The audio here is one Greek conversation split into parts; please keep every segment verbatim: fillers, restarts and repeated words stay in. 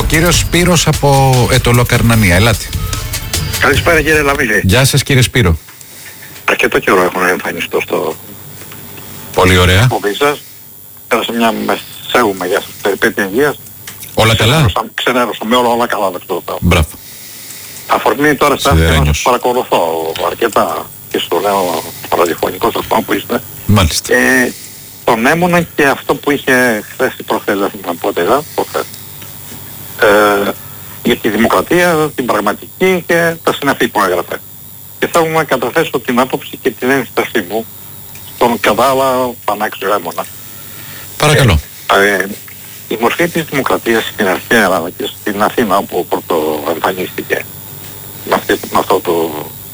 Κύριος Σπύρος από Ετωλοκαρνανία, ελάτε. Καλησπέρα κύριε Λαμίλη. Γεια σας κύριε Σπύρο. Αρκετό καιρό έχω να εμφανιστώ στο... Πολύ ωραία. ...εκπομπή σας. Πέρασα μια μεσαίου μεγέθους περιπέτεια υγείας. Όλα καλά. Ξενέρωσα με όλα, όλα καλά, δεν ξέρω. Μπράβο. Αφορμή τώρα στάθηκα να σας παρακολουθώ αρκετά και στο νέο ραδιοφωνικό σταθμό που είστε. Μάλιστα. Ε, τον έμονα και αυτό που είχε χθες ή προχθές, δεν θυμάμαι πότε ήταν, προχθές. Ε, για τη δημοκρατία, την πραγματική και τα συναφή που έγραφε. Και θέλω να καταθέσω την άποψη και την ένστασή μου στον κατάλα πανάξιο έμονα. Παρακαλώ. Ε, ε, η μορφή της δημοκρατίας στην αρχαία Ελλάδα και στην Αθήνα όπου πρώτο εμφανίστηκε με, αυτή, με αυτό το,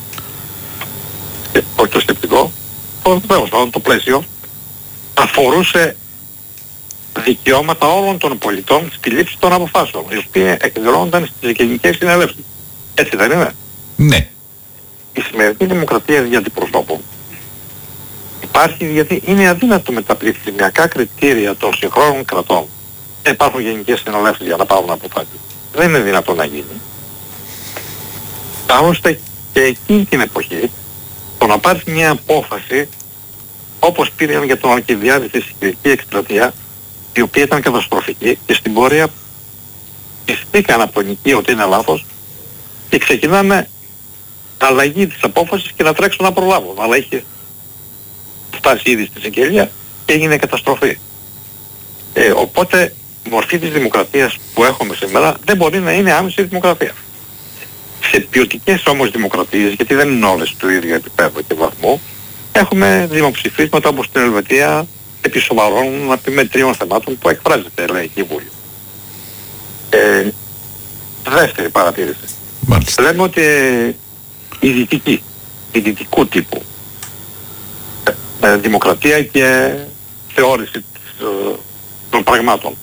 όχι το σκεπτικό, το, το, το πλαίσιο αφορούσε δικαιώματα όλων των πολιτών στη λήψη των αποφάσεων, οι οποίοι εκδηλώνονταν στις γενικές συνελεύσεις. Έτσι δεν είναι? Ναι. Η σημερινή δημοκρατία δια αντιπροσώπων υπάρχει γιατί είναι αδύνατο με τα πληθυσμιακά κριτήρια των συγχρόνων κρατών να υπάρχουν γενικές συνελεύσεις για να πάρουν αποφάσεις. Δεν είναι δυνατό να γίνει. Άλλωστε και εκείνη την εποχή το να πάρει μια απόφαση όπως πήραν για τον Αλκιβιάδη στη Σικυρική Εκστρατεία, η οποία ήταν καταστροφική και στην πορεία πιστήκαν από νική ότι είναι λάθος και ξεκινάνε αλλαγή της απόφασης και να τρέξουν να προλάβουν. Αλλά είχε φτάσει ήδη στη συγγελία και έγινε καταστροφή. Ε, οπότε η μορφή της δημοκρατίας που έχουμε σήμερα δεν μπορεί να είναι άμεση δημοκρατία. Σε ποιοτικές όμως δημοκρατίες, γιατί δεν είναι όλες του ίδιου επίπεδου και βαθμού, έχουμε δημοψηφίσματα όπως στην Ελβετία επί σοβαρών επιμετρίων θεμάτων που εκφράζεται η Λαϊκή Βουλή. Ε, δεύτερη παρατήρηση. Μάλιστα. Λέμε ότι η δυτική, η δυτικού τύπου ε, ε, δημοκρατία και θεώρηση της, ε, των πραγμάτων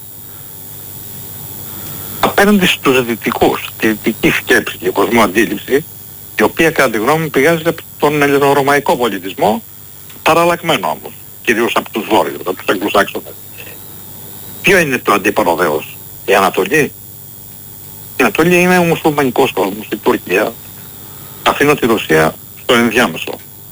απέναντι στους δυτικούς, τη δυτική σκέψη και κοσμό αντίληψη, η οποία κατά τη γνώμη μου πηγάζει από τον ελληνορωμαϊκό πολιτισμό, παραλλαγμένο όμως, κυρίως από τους βόρειους, από τους Αγγλοσάξονες. Ποιο είναι το αντίπαλο δέος? Η Ανατολή. Η Ανατολή είναι ο μουσουλμανικός κόσμος, η Τουρκία. Αφήνω τη Ρωσία στο ενδιάμεσο.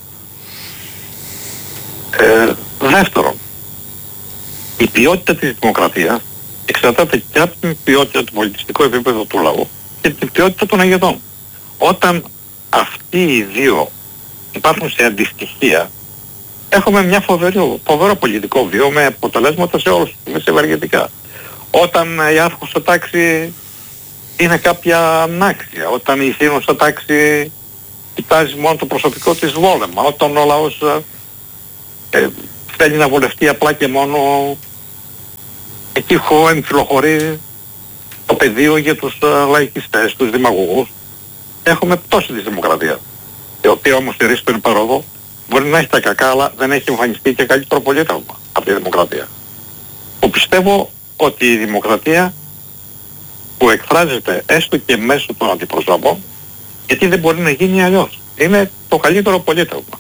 Ε, δεύτερον, η ποιότητα της δημοκρατίας εξαρτάται και από την ποιότητα του πολιτιστικού επίπεδου του λαού και την ποιότητα των ηγετών. Όταν αυτοί οι δύο υπάρχουν σε αντιστοιχεία, έχουμε μια φοβερό, φοβερό πολιτικό βίο με αποτελέσματα σε όλους τους τομείς ευεργετικά. Όταν η άρχουσα τάξη είναι κάποια ανάξια, όταν η ηθήνουσα τάξη κοιτάζει μόνο το προσωπικό της βόλεμα, όταν ο λαός ε, θέλει να βολευτεί απλά και μόνο εκεί που εμφυλοχωρεί το πεδίο για τους uh, λαϊκιστές, τους δημαγωγούς. Έχουμε πτώση της δημοκρατίας, η οποία όμως η ρίση του παρόδο μπορεί να έχει τα κακά, αλλά δεν έχει εμφανιστεί και καλύτερο πολίτευμα από τη δημοκρατία. Που πιστεύω ότι η δημοκρατία που εκφράζεται έστω και μέσω των αντιπροσώπων, γιατί δεν μπορεί να γίνει αλλιώς, είναι το καλύτερο πολίτευμα.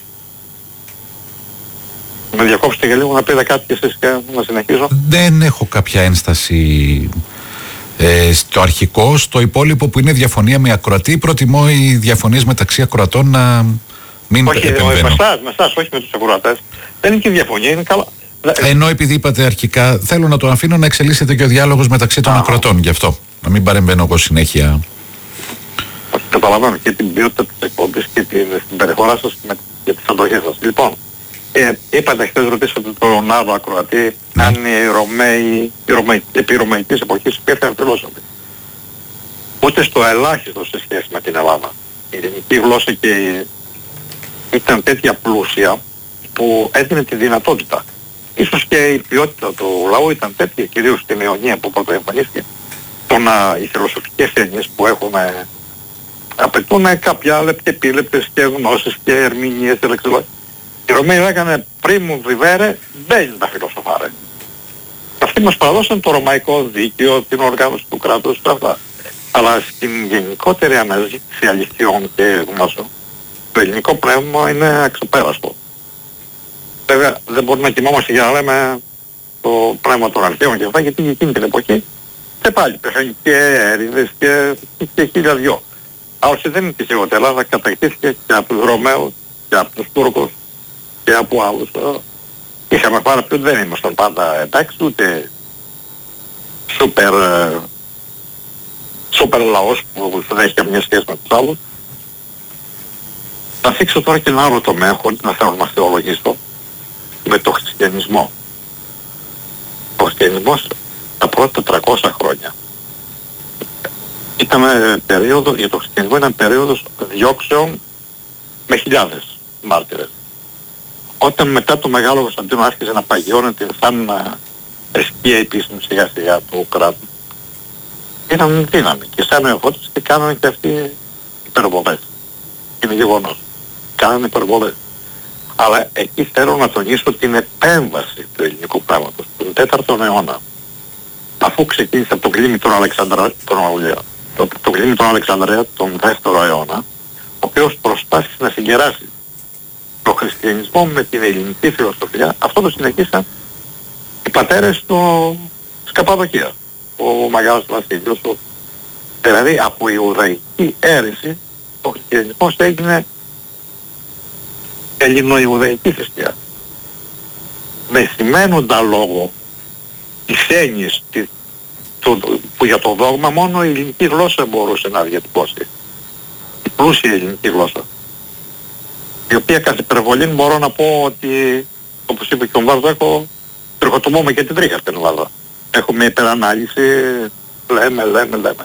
Με διακόψετε για λίγο να πείτε κάτι και εσείς και να συνεχίσω. Δεν έχω κάποια ένσταση ε, στο αρχικό. Στο υπόλοιπο που είναι διαφωνία με ακροατή, προτιμώ οι διαφωνίες μεταξύ ακροατών να μην όχι, επεμβαίνω. Όχι, με εσάς, με εσάς, όχι με τους ακροατές. Δεν είναι και διαφωνία, είναι καλά. Ενώ επειδή είπατε αρχικά, θέλω να τον αφήνω να εξελίσσεται και ο διάλογος μεταξύ των Α, ακροατών, γι' αυτό. Να μην παρεμβαίνω εγώ συνέχεια. Καταλαβαίνω και την ποιότητα της εκπομπής και την συμπεριφορά σας και τις αντοχές σας. Λοιπόν, Ε, είπατε χθες, ρωτήσατε τον άλλο ακροατή, ναι, αν οι Ρωμαίοι, οι Ρωμαίοι, επί Ρωμαϊκής εποχής υπήρχαν φιλόσοφοι. Ούτε στο ελάχιστο σε σχέση με την Ελλάδα. Η ελληνική γλώσσα και ήταν τέτοια πλούσια που έδινε τη δυνατότητα. Ίσως και η ποιότητα του λαού ήταν τέτοια, κυρίως στην Ιωνία που πρώτα εμφανίστηκε. Το να οι φιλοσοφικές έννοιες που έχουμε απαιτούν κάποια λεπτεπίλεπτες και γνώσεις και ερμηνείες και λεξιλόγια. Οι Ρωμαίοι λέγανε πρίμου βιβέρε, δεν τα φιλοσοφάρε. Αυτοί μας παραδώσαν το ρωμαϊκό δίκαιο, την οργάνωση του κράτους και αυτά. Αλλά στην γενικότερη αναζήτηση αληθιών και γνώσεων, το ελληνικό πνεύμα είναι αξιοπέραστο. Βέβαια δεν μπορούμε να κοιμόμαστε για να λέμε το πνεύμα των αρχαίων και αυτά, γιατί εκείνη την εποχή Και πάλι υπήρχαν και Έλληνες και, και, και χίλια δυο. Όσοι δεν είναι τυχαίο ότι η Ελλάδα κατακτήθηκε και από τους Ρωμαίους και από τους Τούρκους και από άλλους. Είχαμε πάρα πει ότι δεν ήμασταν πάντα εντάξει, ούτε σούπερ, σούπερ λαός που δεν έχει καμία σχέση με τους άλλους. Θα θίξω τώρα και ένα άλλο τομέα, χωρίς να θέλω να θεολογήσω, με το χριστιανισμό. Ο χριστιανισμός τα πρώτα τριακόσια χρόνια ήταν περίοδο, για το χριστιανισμό ήταν περίοδος διώξεων με χιλιάδες μάρτυρες. Όταν μετά το Μεγάλο Κωνσταντίνο άρχισε να παγιώνεται σαν θρησκεία επίσημη σιγά σιγά του κράτους, ήταν δύναμη και σαν εωφώτες και κάνανε και αυτοί υπερβολές. Είναι γεγονός. Κάνανε υπερβολές. Αλλά εκεί θέλω να τονίσω την επέμβαση του ελληνικού πράγματος τον τέταρτο αιώνα. Αφού ξεκίνησε από το κλίμι των Αλεξανδρέα, τον, το, το κλίμι των Αλεξανδρέα τον δεύτερο αιώνα, ο οποίος προσπάθησε να συγκεράσει το χριστιανισμό με την ελληνική φιλοσοφία. Αυτό το συνεχίσαν οι πατέρες του Καπαδοκία, ο Μεγάλος Βασίλειος. Ο... Δηλαδή από Ιουδαϊκή αίρεση ο χριστιανισμός έγινε ελληνοϊουδαϊκή θρησκεία. Με σημαίνοντα λόγο τις έννοιες που για το δόγμα μόνο η ελληνική γλώσσα μπορούσε να διατυπώσει. Η πλούσια ελληνική γλώσσα. Η οποία καθ' υπερβολή μπορώ να πω ότι, όπως είπε και ο Βάρδο, έχω τριχοτομούμε και την τρίχα στην Ελλάδα. Έχουμε υπερανάλυση, λέμε, λέμε, λέμε.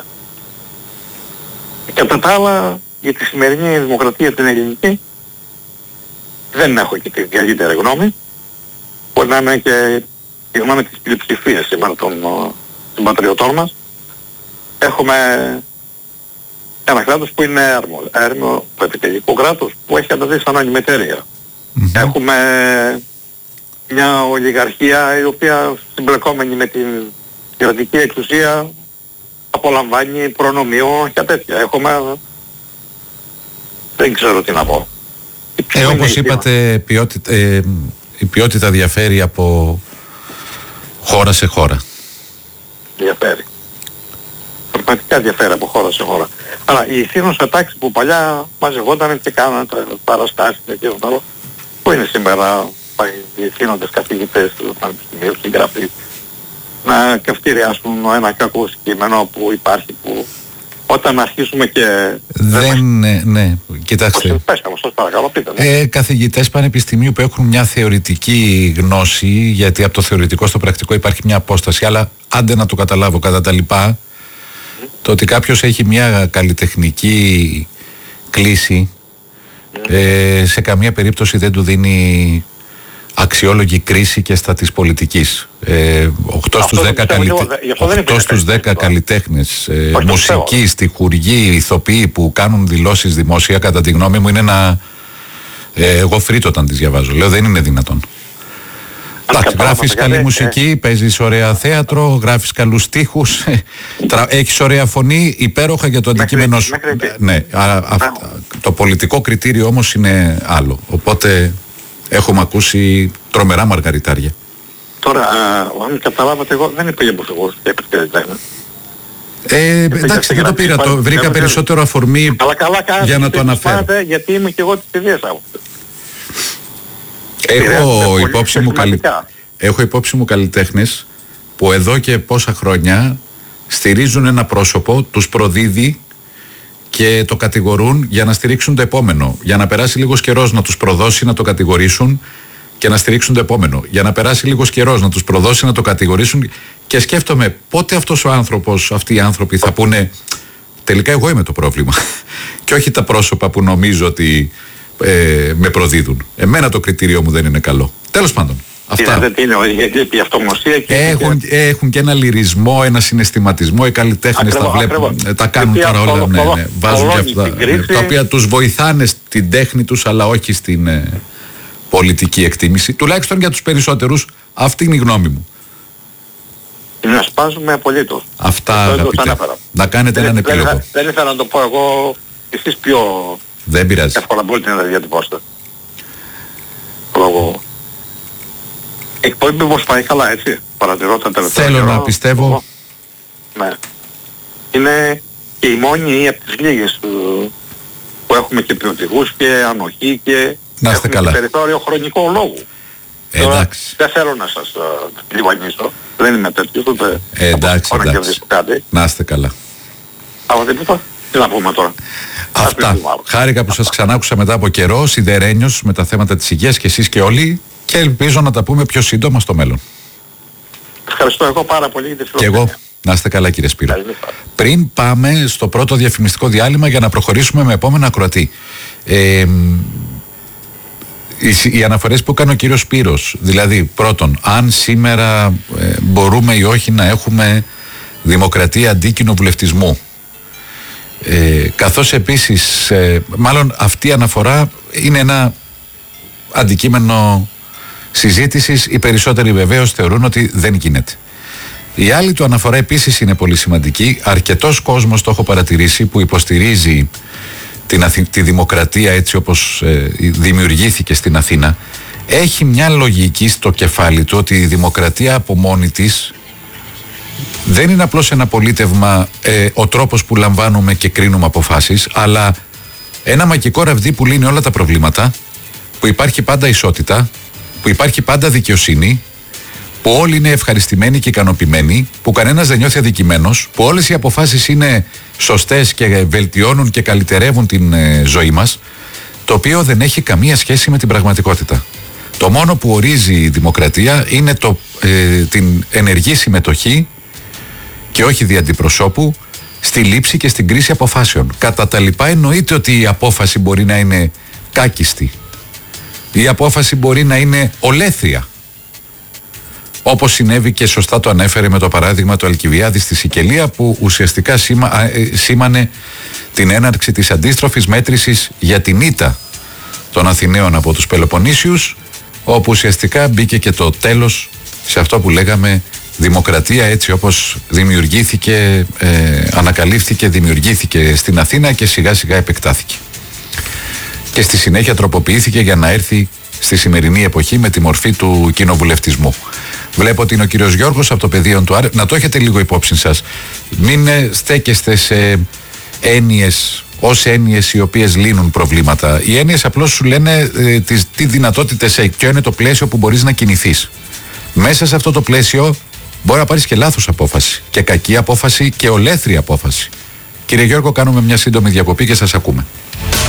Κατά τα άλλα, για τη σημερινή δημοκρατία την ελληνική, δεν έχω και την καλύτερη γνώμη. Μπορεί να είναι και η γνώμη της πλειοψηφίας σήμερα των συμπατριωτών μας. Έχουμε ένα κράτος που είναι έρμο, έρμο το επιτελικό κράτος που έχει ανταδεί σαν ανημετέρεια. Mm-hmm. Έχουμε μια ολιγαρχία η οποία συμπλεκόμενη με την κρατική εξουσία απολαμβάνει προνομιών και τέτοια. Έχουμε... δεν ξέρω τι να πω. Ε, όπως είπατε, ποιότητα, ε, η ποιότητα διαφέρει από χώρα σε χώρα. Διαφέρει. Πραγματικά διαφέρει από χώρα σε χώρα. Αλλά η ηθήνουσα τάξη που παλιά μαζευόταν και κάνανε παραστάσεις και το άλλο, που είναι σήμερα οι ηθήνοντες καθηγητές του πανεπιστημίου, συγγραφείς, να καυτηριάσουν ένα κακό κείμενο που υπάρχει, που όταν αρχίσουμε και... Δεν, ναι, ναι, κοιτάξτε. Πες μου, σας παρακαλώ, πείτε. Ε, καθηγητές πανεπιστημίου που έχουν μια θεωρητική γνώση, γιατί από το θεωρητικό στο πρακτικό υπάρχει μια απόσταση, αλλά άντε να το καταλάβω κατά τα λοιπά, mm. το ότι κάποιος έχει μια καλλιτεχνική κλίση, mm. ε, σε καμία περίπτωση δεν του δίνει αξιόλογη κρίση και στα της πολιτικής. Ε, οκτώ στους δέκα καλυτε... καλλιτέχνες, ε, μουσικοί, στιχουργοί, ηθοποιοί που κάνουν δηλώσεις δημόσια, κατά τη γνώμη μου είναι ένα... Ε, εγώ φρύτω όταν τις διαβάζω. Λέω δεν είναι δυνατόν. Εντάξει, γράφεις καλή μουσική, παίζεις ωραία θέατρο, γράφεις καλούς στίχους, έχεις ωραία φωνή, υπέροχα για το αντικείμενο σου. Ναι, το πολιτικό κριτήριο όμως είναι άλλο. Οπότε... έχουμε ακούσει τρομερά μαργαριτάρια. Τώρα, αν καταλάβατε, εγώ δεν είπα για μουσικούς και επιστήμονες. Ε, εντάξει, δεν το πήρα. Το βρήκα περισσότερο αφορμή για να το αναφέρω. Γιατί είμαι και εγώ της ιδέας άποψης. Έχω υπόψη μου, καλυ... έχω υπόψη μου καλλιτέχνες που εδώ και πόσα χρόνια στηρίζουν ένα πρόσωπο, τους προδίδει και το κατηγορούν για να στηρίξουν το επόμενο. Για να περάσει λίγος καιρός να τους προδώσει να το κατηγορήσουν και να στηρίξουν το επόμενο. Για να περάσει λίγος καιρός να τους προδώσει να το κατηγορήσουν. Και σκέφτομαι πότε αυτός ο άνθρωπος, αυτοί οι άνθρωποι θα πούνε τελικά εγώ είμαι το πρόβλημα. Και όχι τα πρόσωπα που νομίζω ότι ε, με προδίδουν. Εμένα το κριτήριο μου δεν είναι καλό. Τέλος πάντων. Αυτά. Η αυτογνωσία και έχουν, έχουν και ένα λυρισμό, ένα συναισθηματισμό. Οι καλλιτέχνες τα βλέπουν, τα κάνουν γιατί τώρα όλα. Ναι, ναι, βάζουν και αυτά. Ναι, τα οποία τους βοηθάνε στην τέχνη τους, αλλά όχι στην ε, πολιτική εκτίμηση. Τουλάχιστον για τους περισσότερους, αυτή είναι η γνώμη μου. Να σπάζουμε απολύτως. Αυτά, αγαπητέ. Να κάνετε έναν επίλογο. Δεν ήθελα να το πω εγώ, εσείς πιο... Δεν πειράζει. Εύκολα μπορείτε να διατυπώσετε. Λόγω... εκπομπή πως πάει καλά, έτσι. Παρατηρώ τα τελευταία. Θέλω να πιστεύω. Ναι. Είναι και η μόνη ή από τις λίγες που, που έχουμε και ποιοτικούς και ανοχή και να είστε καλά. Και περιθώριο χρονικό λόγου. Ε, εντάξει. Δεν θέλω να σας uh, λιβανίσω. Δεν είμαι τέτοιος, ούτε ε, εντάξει, εντάξει. Κάτι. Να είστε καλά. Από τίποτα. Τι να πούμε τώρα. Αυτά. Χάρηκα που σας ξανάκουσα μετά από καιρό, σιδερένιος με τα θέματα της υγείας και εσείς και όλοι, και ελπίζω να τα πούμε πιο σύντομα στο μέλλον. Ευχαριστώ εγώ πάρα πολύ για τη φιλοξενία. Και εγώ. Να είστε καλά, κύριε Σπύρο. Πριν πάμε στο πρώτο διαφημιστικό διάλειμμα για να προχωρήσουμε με επόμενα ακροατή. Ε, οι, οι αναφορές που έκανε ο κύριος Σπύρος, δηλαδή πρώτον, αν σήμερα ε, μπορούμε ή όχι να έχουμε δημοκρατία αντί κοινοβουλευτισμού, ε, καθώς επίσης, ε, μάλλον αυτή η αναφορά είναι ένα αντικείμενο συζήτησης, οι περισσότεροι βεβαίως θεωρούν ότι δεν γίνεται. Η άλλη του αναφορά επίσης είναι πολύ σημαντική. Αρκετός κόσμος, το έχω παρατηρήσει, που υποστηρίζει την Αθη... τη δημοκρατία έτσι όπως ε, δημιουργήθηκε στην Αθήνα, έχει μια λογική στο κεφάλι του ότι η δημοκρατία από μόνη της δεν είναι απλώς ένα πολίτευμα, ε, ο τρόπος που λαμβάνουμε και κρίνουμε αποφάσεις, αλλά ένα μαγικό ραβδί που λύνει όλα τα προβλήματα, που υπάρχει πάντα ισότητα, που υπάρχει πάντα δικαιοσύνη, που όλοι είναι ευχαριστημένοι και ικανοποιημένοι, που κανένας δεν νιώθει αδικημένος, που όλες οι αποφάσεις είναι σωστές και βελτιώνουν και καλυτερεύουν την ε, ζωή μας, το οποίο δεν έχει καμία σχέση με την πραγματικότητα. Το μόνο που ορίζει η δημοκρατία είναι το, ε, την ενεργή συμμετοχή και όχι δι' αντιπροσώπου στη λήψη και στην κρίση αποφάσεων. Κατά τα λοιπά, εννοείται ότι η απόφαση μπορεί να είναι κάκιστη. Η απόφαση μπορεί να είναι ολέθρια. Όπως συνέβη και σωστά το ανέφερε με το παράδειγμα του Αλκιβιάδη στη Σικελία, που ουσιαστικά σήμα, ε, σήμανε την έναρξη της αντίστροφης μέτρησης για την ήττα των Αθηναίων από τους Πελοποννήσιους, όπου ουσιαστικά μπήκε και το τέλος σε αυτό που λέγαμε δημοκρατία, έτσι όπως δημιουργήθηκε, ε, ανακαλύφθηκε, δημιουργήθηκε στην Αθήνα και σιγά σιγά επεκτάθηκε. Και στη συνέχεια τροποποιήθηκε για να έρθει στη σημερινή εποχή με τη μορφή του κοινοβουλευτισμού. Βλέπω ότι είναι ο κύριος Γιώργος από το πεδίο του Άρη. Να το έχετε λίγο υπόψη σας. Μην στέκεστε σε έννοιες, ως έννοιες οι οποίες λύνουν προβλήματα. Οι έννοιες απλώς σου λένε ε, τις, τι δυνατότητες έχει, ποιο είναι το πλαίσιο που μπορείς να κινηθείς. Μέσα σε αυτό το πλαίσιο μπορεί να πάρεις και λάθος απόφαση, και κακή απόφαση και ολέθρια απόφαση. Κύριε Γιώργο, κάνουμε μια σύντομη διακοπή και σας ακούμε.